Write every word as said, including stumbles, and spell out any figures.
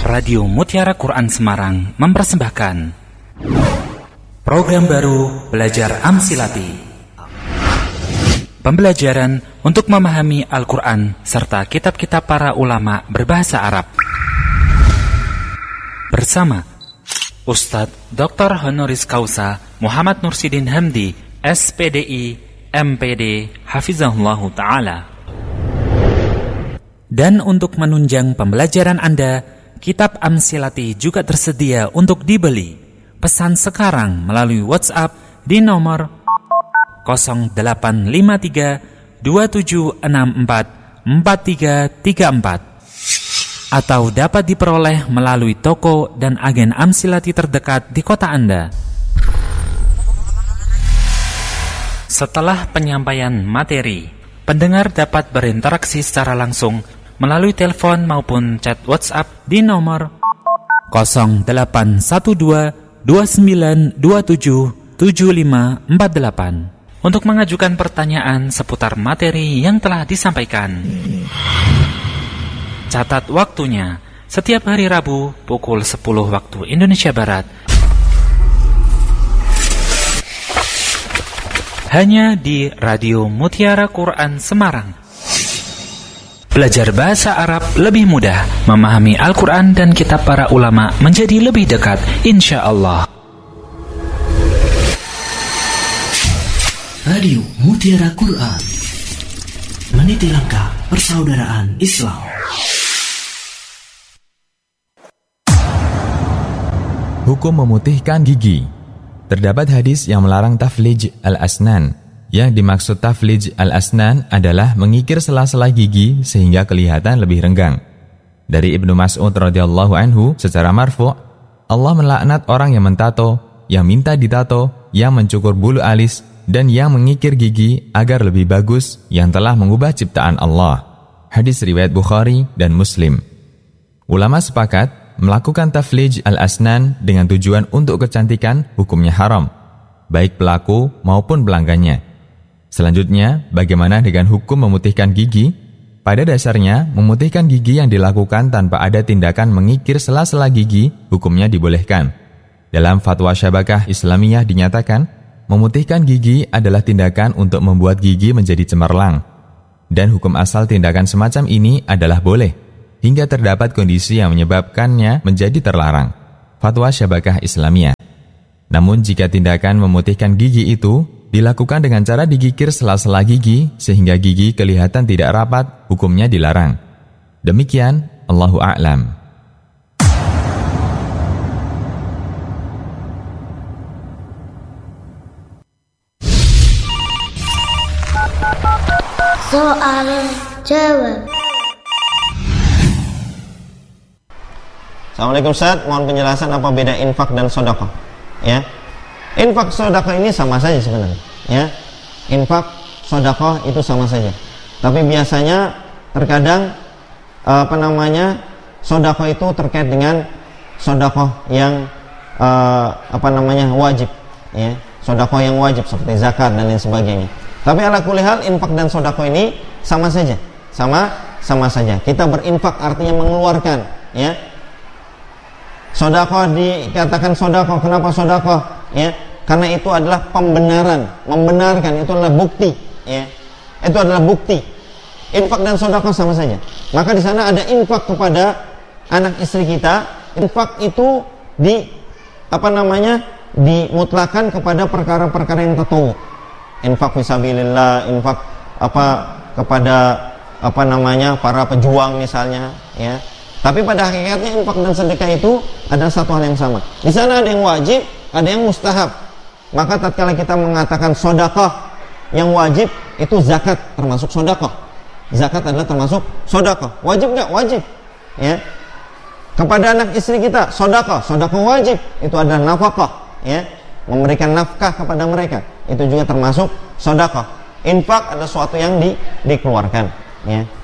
Radio Mutiara Quran Semarang mempersembahkan program baru Belajar Amsilati. Pembelajaran untuk memahami Al-Quran serta kitab-kitab para ulama berbahasa Arab. Bersama Ustadz Doktor Honoris Causa Muhammad Nursidin Hamdi, S P D I, M P D, Hafizahullahu Ta'ala. Dan untuk menunjang pembelajaran Anda, kitab Amsilati juga tersedia untuk dibeli. Pesan sekarang melalui WhatsApp di nomor nol delapan lima tiga dua tujuh enam empat empat tiga tiga empat atau dapat diperoleh melalui toko dan agen Amsilati terdekat di kota Anda. Setelah penyampaian materi, pendengar dapat berinteraksi secara langsung melalui telepon maupun chat WhatsApp di nomor nol delapan satu dua dua sembilan dua tujuh tujuh lima empat delapan untuk mengajukan pertanyaan seputar materi yang telah disampaikan. Catat waktunya, setiap hari Rabu pukul sepuluh waktu Indonesia Barat. Hanya di Radio Mutiara Quran Semarang. Belajar bahasa Arab lebih mudah, memahami Al-Quran dan kitab para ulama menjadi lebih dekat, insya Allah. Radio Mutiara Quran, meniti langkah persaudaraan Islam. Hukum memutihkan gigi. Terdapat hadis yang melarang taflij al-asnan. Yang dimaksud taflij al-asnan adalah mengikir sela-sela gigi sehingga kelihatan lebih renggang. Dari Ibnu Mas'ud radhiyallahu anhu secara marfu', Allah melaknat orang yang mentato, yang minta ditato, yang mencukur bulu alis, dan yang mengikir gigi agar lebih bagus, yang telah mengubah ciptaan Allah. Hadis riwayat Bukhari dan Muslim. Ulama sepakat melakukan taflij al-asnan dengan tujuan untuk kecantikan hukumnya haram, baik pelaku maupun pelanggannya. Selanjutnya, bagaimana dengan hukum memutihkan gigi? Pada dasarnya, memutihkan gigi yang dilakukan tanpa ada tindakan mengikir sela-sela gigi, hukumnya dibolehkan. Dalam fatwa Syabakah Islamiyah dinyatakan, memutihkan gigi adalah tindakan untuk membuat gigi menjadi cemerlang. Dan hukum asal tindakan semacam ini adalah boleh, hingga terdapat kondisi yang menyebabkannya menjadi terlarang. Fatwa Syabakah Islamiyah. Namun jika tindakan memutihkan gigi itu dilakukan dengan cara digigir sela-sela gigi sehingga gigi kelihatan tidak rapat, hukumnya dilarang. Demikian, Allahu a'lam. Soal jawab. Assalamualaikum Ustaz, mohon penjelasan apa beda infak dan sedekah? Ya. Infak sedekah ini sama saja sebenarnya, ya. Infak sedekah itu sama saja. Tapi biasanya terkadang apa namanya? Sedekah itu terkait dengan sedekah yang uh, apa namanya? wajib, ya. Sedekah yang wajib seperti zakat dan lain sebagainya. Tapi ala kulli hal infak dan sedekah ini sama saja. Sama sama saja. Kita berinfak artinya mengeluarkan, ya. Sedekah dikatakan sedekah, kenapa sedekah? Ya, karena itu adalah pembenaran, membenarkan, itu adalah bukti, ya. Itu adalah bukti. Infak dan sedekah sama saja. Maka di sana ada infak kepada anak istri kita. Infak itu di apa namanya? dimutlakan kepada perkara-perkara yang tatawwu. Infak fisabilillah, infak apa kepada apa namanya? para pejuang misalnya, ya. Tapi pada hakikatnya infak dan sedekah itu adalah satu hal yang sama. Di sana ada yang wajib, ada yang mustahab. Maka tatkala kita mengatakan sedekah yang wajib, itu zakat termasuk sedekah. Zakat adalah termasuk sedekah. Wajib enggak? Wajib. Ya. Kepada anak istri kita, sedekah, sedekah wajib. Itu adalah nafkah, ya. Memberikan nafkah kepada mereka. Itu juga termasuk sedekah. Infak adalah sesuatu yang di, dikeluarkan, ya.